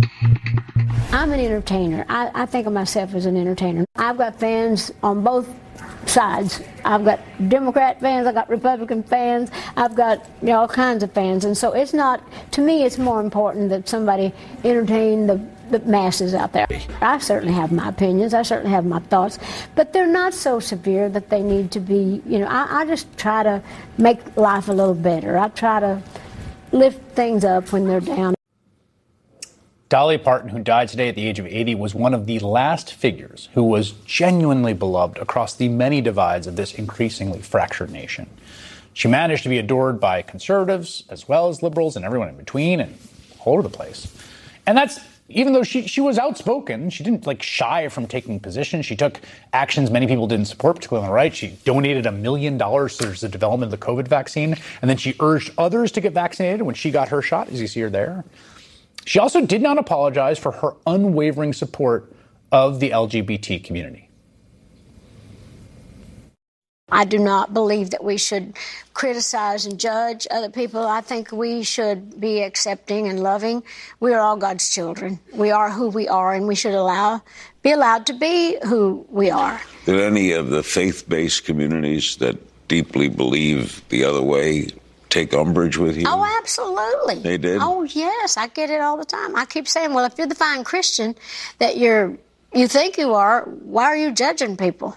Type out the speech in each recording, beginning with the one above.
I'm an entertainer. I think of myself as an entertainer. I've got fans on both sides. I've got Democrat fans, I've got Republican fans, I've got all kinds of fans. And so it's not, to me, it's more important that somebody entertain the masses out there. I certainly have my opinions, I certainly have my thoughts, but they're not so severe that they need to be, I just try to make life a little better. I try to lift things up when they're down. Dolly Parton, who died today at the age of 80, was one of the last figures who was genuinely beloved across the many divides of this increasingly fractured nation. She managed to be adored by conservatives as well as liberals and everyone in between and all over the place. And that's even though she was outspoken, she didn't shy from taking positions. She took actions many people didn't support, particularly on the right. She donated $1 million towards the development of the COVID vaccine. And then she urged others to get vaccinated when she got her shot, as you see her there. She also did not apologize for her unwavering support of the LGBT community. I do not believe that we should criticize and judge other people. I think we should be accepting and loving. We are all God's children. We are who we are, and we should be allowed to be who we are. Did any of the faith-based communities that deeply believe the other way take umbrage with you? Oh, absolutely. They did? Oh, yes. I get it all the time. I keep saying, well, if you're the fine Christian that you think you are, why are you judging people?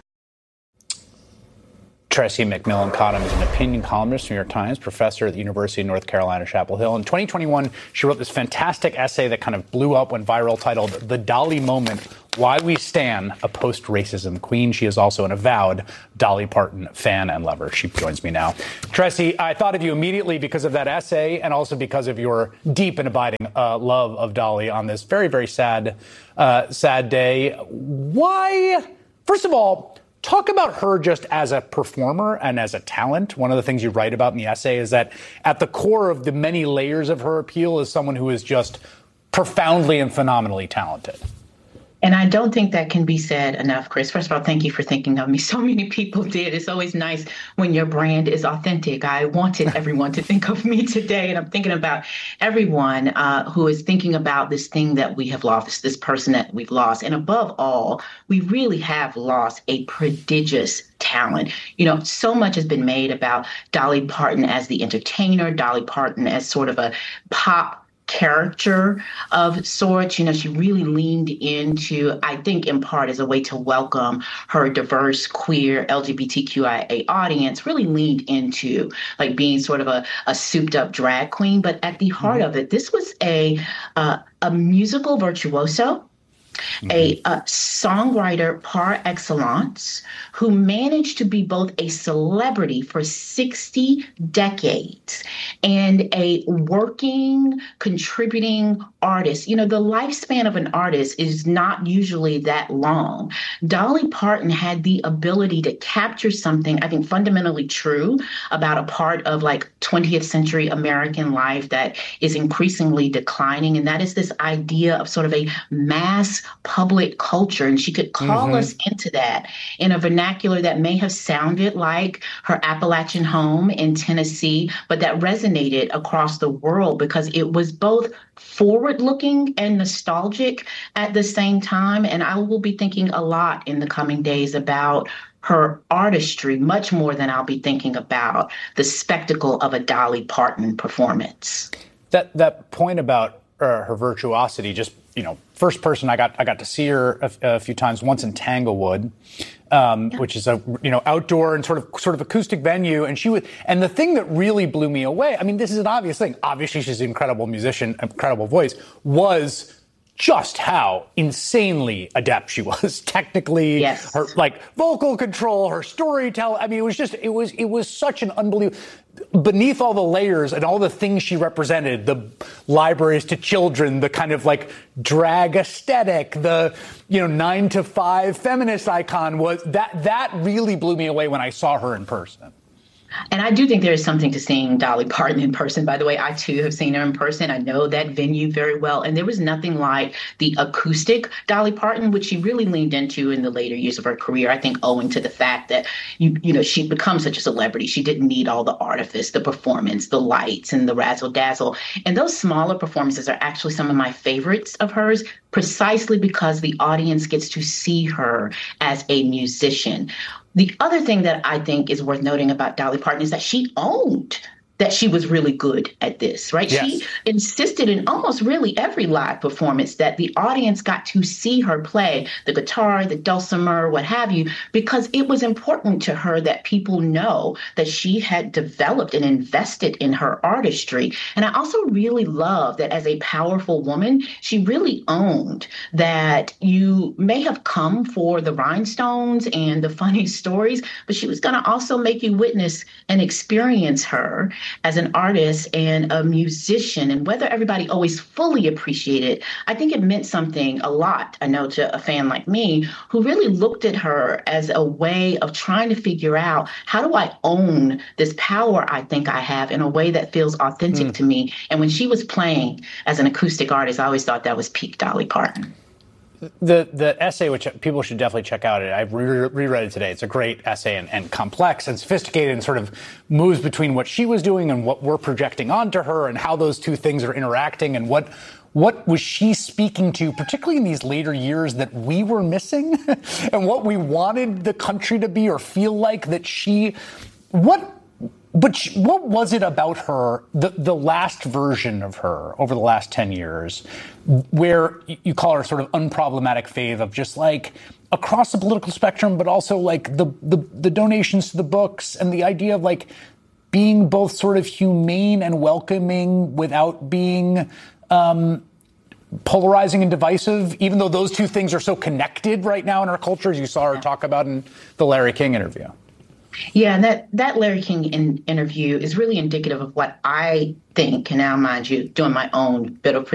Tressie McMillan Cottom is an opinion columnist from New York Times, professor at the University of North Carolina, Chapel Hill. In 2021, she wrote this fantastic essay that kind of blew up, went viral, titled The Dolly Moment, Why We Stan a Post-Racism Queen. She is also an avowed Dolly Parton fan and lover. She joins me now. Tressie, I thought of you immediately because of that essay and also because of your deep and abiding love of Dolly on this very, very sad day. Why? First of all, talk about her just as a performer and as a talent. One of the things you write about in the essay is that at the core of the many layers of her appeal is someone who is just profoundly and phenomenally talented. And I don't think that can be said enough, Chris. First of all, thank you for thinking of me. So many people did. It's always nice when your brand is authentic. I wanted everyone to think of me today, and I'm thinking about everyone who is thinking about this thing that we have lost, this person that we've lost. And above all, we really have lost a prodigious talent. So much has been made about Dolly Parton as the entertainer, Dolly Parton as sort of a pop character of sorts. She really leaned into, I think in part as a way to welcome her diverse, queer, LGBTQIA audience, really leaned into being sort of a souped up drag queen. But at the heart of it, this was a musical virtuoso, a songwriter par excellence who managed to be both a celebrity for 60 decades and a working, contributing artist. The lifespan of an artist is not usually that long. Dolly Parton had the ability to capture something, I think, fundamentally true about a part of 20th century American life that is increasingly declining. And that is this idea of sort of a mass public culture. And she could call us into that in a vernacular that may have sounded like her Appalachian home in Tennessee, but that resonated across the world because it was both forward-looking and nostalgic at the same time. And I will be thinking a lot in the coming days about her artistry, much more than I'll be thinking about the spectacle of a Dolly Parton performance. That point about her virtuosity, just, first person I got to see her a few times, once in Tanglewood, which is a outdoor and sort of acoustic venue, and the thing that really blew me away, I mean, this is an obvious thing. Obviously, she's an incredible musician, incredible voice, was just how insanely adept she was technically. Yes. Her vocal control, her storytelling. I mean, it was such an unbelievable, beneath all the layers and all the things she represented, the libraries to children, the kind of drag aesthetic, the 9 to 5 feminist icon, was that really blew me away when I saw her in person. And I do think there is something to seeing Dolly Parton in person. By the way, I too have seen her in person. I know that venue very well. And there was nothing like the acoustic Dolly Parton, which she really leaned into in the later years of her career. I think owing to the fact that, she'd become such a celebrity. She didn't need all the artifice, the performance, the lights, and the razzle dazzle. And those smaller performances are actually some of my favorites of hers, precisely because the audience gets to see her as a musician. The other thing that I think is worth noting about Dolly Parton is that she owned that she was really good at this, right? Yes. She insisted in almost really every live performance that the audience got to see her play the guitar, the dulcimer, what have you, because it was important to her that people know that she had developed and invested in her artistry. And I also really love that as a powerful woman, she really owned that you may have come for the rhinestones and the funny stories, but she was going to also make you witness and experience her as an artist and a musician. And whether everybody always fully appreciated it, I think it meant something a lot, I know, to a fan like me who really looked at her as a way of trying to figure out, how do I own this power I think I have in a way that feels authentic to me? And when she was playing as an acoustic artist, I always thought that was peak Dolly Parton. The essay, which people should definitely check out, I've reread it today. It's a great essay and complex and sophisticated and sort of moves between what she was doing and what we're projecting onto her and how those two things are interacting and what was she speaking to, particularly in these later years, that we were missing and what we wanted the country to be or feel like that she... What was it about her, the last version of her over the last 10 years, where you call her sort of unproblematic fave of just like across the political spectrum, but also like the donations to the books and the idea of like being both sort of humane and welcoming without being polarizing and divisive, even though those two things are so connected right now in our culture, as you saw her talk about in the Larry King interview? Yeah, and that Larry King interview is really indicative of what I think, and now, mind you, doing my own bit of